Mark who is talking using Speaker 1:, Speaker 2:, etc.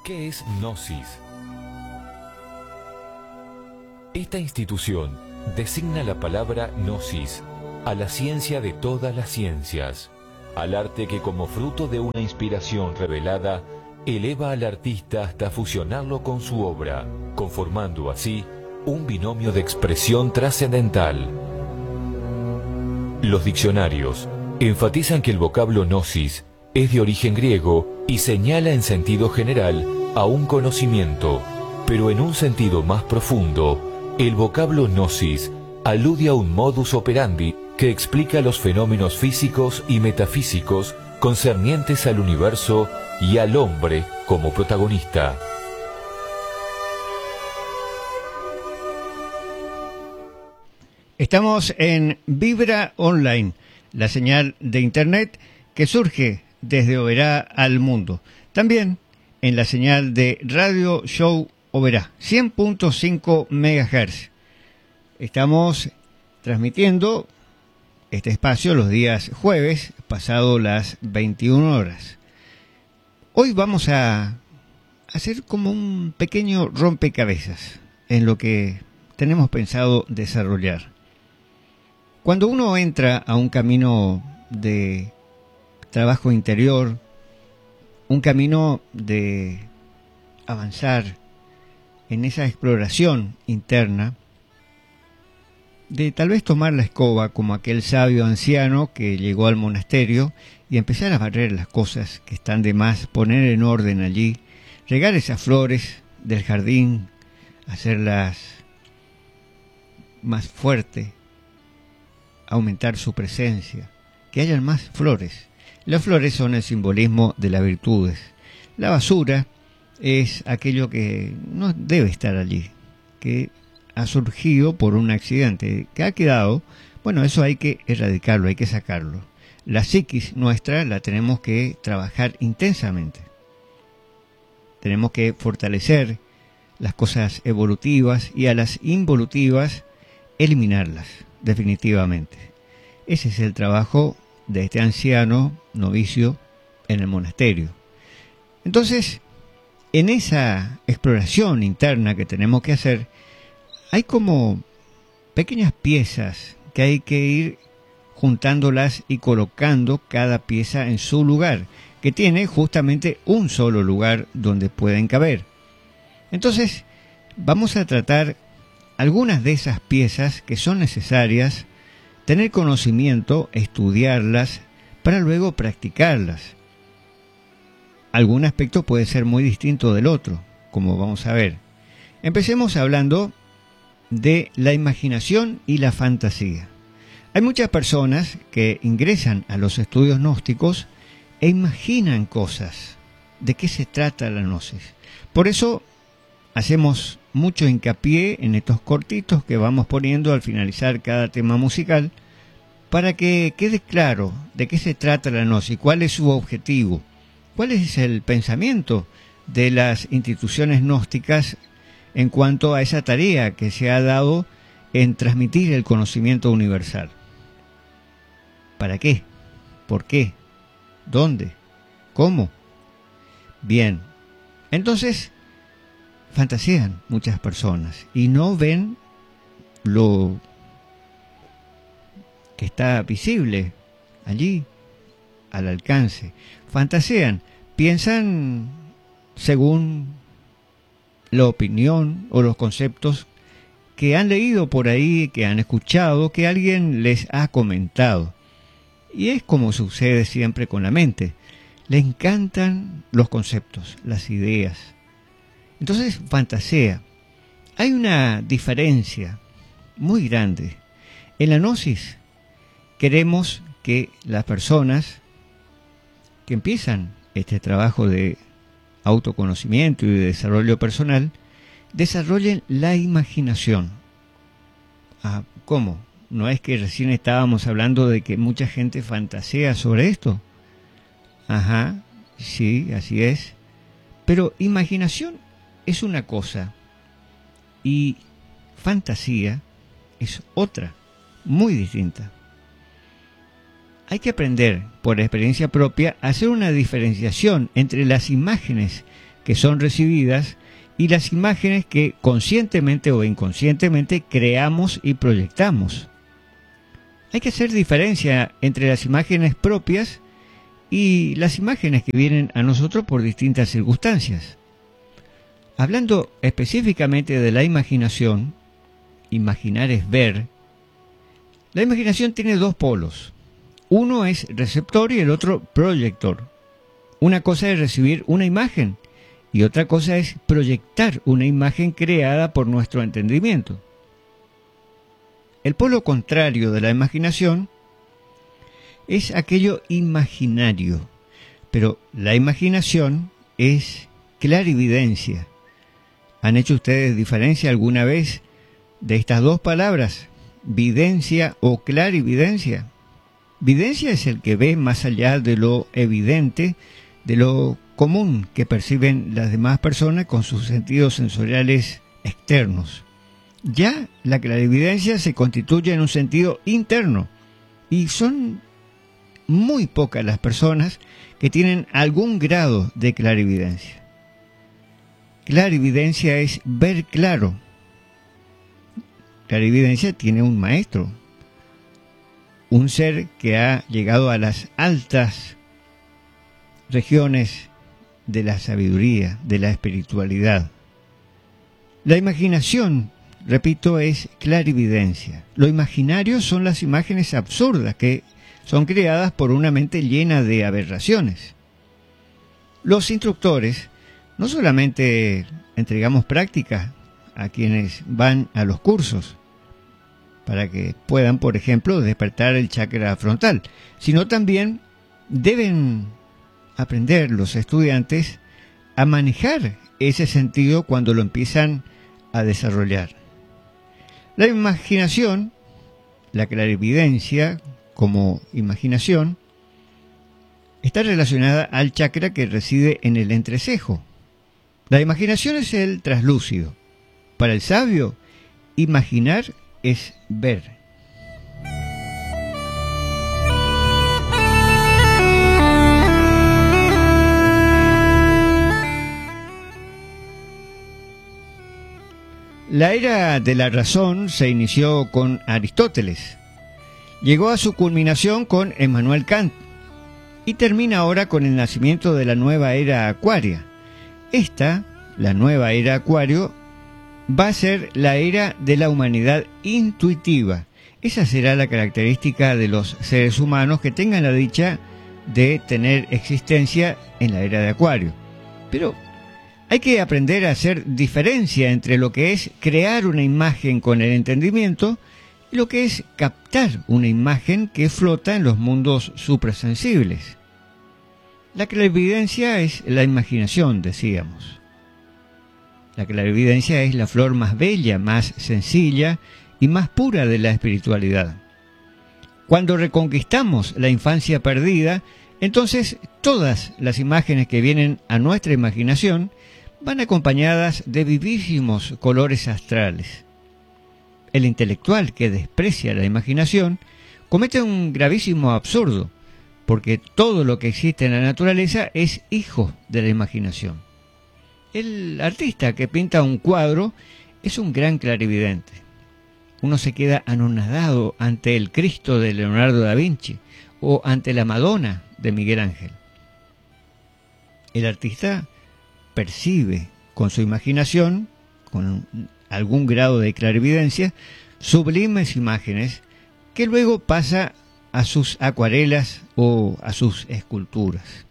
Speaker 1: ¿Qué es Gnosis? Esta institución designa la palabra Gnosis a la ciencia de todas las ciencias, al arte que como fruto de una inspiración revelada eleva al artista hasta fusionarlo con su obra, conformando así un binomio de expresión trascendental. Los diccionarios enfatizan que el vocablo gnosis es de origen griego y señala en sentido general a un conocimiento, pero en un sentido más profundo, el vocablo gnosis alude a un modus operandi que explica los fenómenos físicos y metafísicos concernientes al universo y al hombre como protagonista.
Speaker 2: Estamos en Vibra Online, la señal de internet que surge desde Oberá al mundo. También en la señal de Radio Show Oberá, 100.5 MHz. Estamos transmitiendo este espacio los días jueves, pasado las 21 horas. Hoy vamos a hacer como un pequeño rompecabezas en lo que tenemos pensado desarrollar. Cuando uno entra a un camino de trabajo interior, un camino de avanzar en esa exploración interna, de tal vez tomar la escoba como aquel sabio anciano que llegó al monasterio y empezar a barrer las cosas que están de más, poner en orden allí, regar esas flores del jardín, hacerlas más fuertes, aumentar su presencia, que hayan más flores. Las flores son el simbolismo de las virtudes. La basura es aquello que no debe estar allí, que ha surgido por un accidente, que ha quedado, bueno, eso hay que erradicarlo, hay que sacarlo. La psiquis nuestra la tenemos que trabajar intensamente. Tenemos que fortalecer las cosas evolutivas y a las involutivas eliminarlas, definitivamente. Ese es el trabajo de este anciano novicio en el monasterio. Entonces, en esa exploración interna que tenemos que hacer, hay como pequeñas piezas que hay que ir juntándolas y colocando cada pieza en su lugar, que tiene justamente un solo lugar donde pueden caber. Entonces, vamos a tratar algunas de esas piezas que son necesarias, tener conocimiento, estudiarlas, para luego practicarlas. Algún aspecto puede ser muy distinto del otro, como vamos a ver. Empecemos hablando de la imaginación y la fantasía. Hay muchas personas que ingresan a los estudios gnósticos e imaginan cosas. ¿De qué se trata la gnosis? Por eso hacemos mucho hincapié en estos cortitos que vamos poniendo al finalizar cada tema musical para que quede claro de qué se trata la gnosis, cuál es su objetivo, cuál es el pensamiento de las instituciones gnósticas en cuanto a esa tarea que se ha dado en transmitir el conocimiento universal. ¿Para qué? ¿Por qué? ¿Dónde? ¿Cómo? Bien, entonces fantasean muchas personas y no ven lo que está visible allí, al alcance. Fantasean, piensan según la opinión o los conceptos que han leído por ahí, que han escuchado, que alguien les ha comentado. Y es como sucede siempre con la mente. Le encantan los conceptos, las ideas. Entonces fantasea. Hay una diferencia muy grande. En la gnosis queremos que las personas que empiezan este trabajo de autoconocimiento y de desarrollo personal desarrollen la imaginación. ¿Cómo? ¿No es que recién estábamos hablando de que mucha gente fantasea sobre esto? Ajá, sí, así es. Pero imaginación es una cosa y fantasía es otra, muy distinta. Hay que aprender, por experiencia propia, a hacer una diferenciación entre las imágenes que son recibidas y las imágenes que conscientemente o inconscientemente creamos y proyectamos. Hay que hacer diferencia entre las imágenes propias y las imágenes que vienen a nosotros por distintas circunstancias. Hablando específicamente de la imaginación, imaginar es ver. La imaginación tiene dos polos. Uno es receptor y el otro proyector. Una cosa es recibir una imagen y otra cosa es proyectar una imagen creada por nuestro entendimiento. El polo contrario de la imaginación es aquello imaginario, pero la imaginación es clarividencia. ¿Han hecho ustedes diferencia alguna vez de estas dos palabras, videncia o clarividencia? Videncia es el que ve más allá de lo evidente, de lo común que perciben las demás personas con sus sentidos sensoriales externos. Ya la clarividencia se constituye en un sentido interno y son muy pocas las personas que tienen algún grado de clarividencia. Clarividencia es ver claro. Clarividencia tiene un maestro, un ser que ha llegado a las altas regiones de la sabiduría, de la espiritualidad. La imaginación, repito, es clarividencia. Lo imaginario son las imágenes absurdas que son creadas por una mente llena de aberraciones. Los instructores no solamente entregamos prácticas a quienes van a los cursos para que puedan, por ejemplo, despertar el chakra frontal, sino también deben aprender los estudiantes a manejar ese sentido cuando lo empiezan a desarrollar. La imaginación, la clarividencia como imaginación, está relacionada al chakra que reside en el entrecejo. La imaginación es el traslúcido. Para el sabio, imaginar es ver. La era de la razón se inició con Aristóteles, llegó a su culminación con Immanuel Kant y termina ahora con el nacimiento de la nueva era acuaria. Esta, la nueva era acuario, va a ser la era de la humanidad intuitiva. Esa será la característica de los seres humanos que tengan la dicha de tener existencia en la era de acuario. Pero hay que aprender a hacer diferencia entre lo que es crear una imagen con el entendimiento y lo que es captar una imagen que flota en los mundos suprasensibles. La clarividencia es la imaginación, decíamos. La clarividencia es la flor más bella, más sencilla y más pura de la espiritualidad. Cuando reconquistamos la infancia perdida, entonces todas las imágenes que vienen a nuestra imaginación van acompañadas de vivísimos colores astrales. El intelectual que desprecia la imaginación comete un gravísimo absurdo, porque todo lo que existe en la naturaleza es hijo de la imaginación. El artista que pinta un cuadro es un gran clarividente. Uno se queda anonadado ante el Cristo de Leonardo da Vinci o ante la Madonna de Miguel Ángel. El artista percibe con su imaginación, con algún grado de clarividencia, sublimes imágenes que luego pasa a sus acuarelas o a sus esculturas.